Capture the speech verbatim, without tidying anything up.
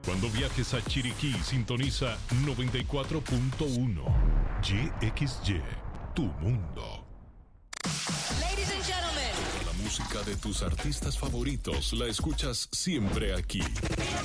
Cuando viajes a Chiriquí, sintoniza noventa y cuatro punto uno. Y X Y, tu mundo. Ladies and gentlemen. Toda la música de tus artistas favoritos la escuchas siempre aquí.